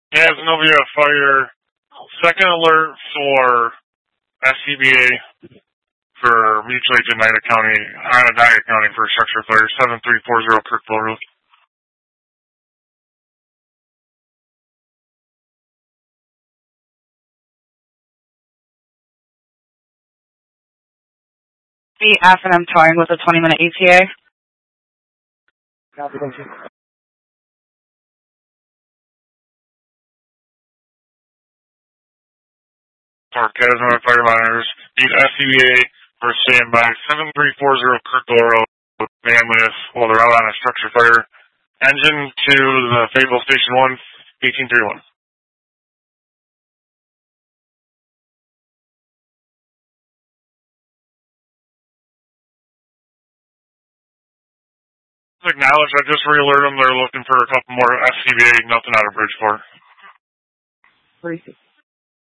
Yeah, Zenobia Fire. Second alert for SCBA for mutual agent Oneida County for structure fire 7340 Kirkville Road. The F&M towing with a 20-minute ETA. Copy, thank you. For Casino Fire Miners, need SCBA for standby 7340 Kirkville Road. Van with, well, they're out on a structure fire. Engine to the Fayetteville Station 1, 1831. Acknowledge, I just re-alerted them. They're looking for a couple more SCBA, nothing out of Bridgeport. 360.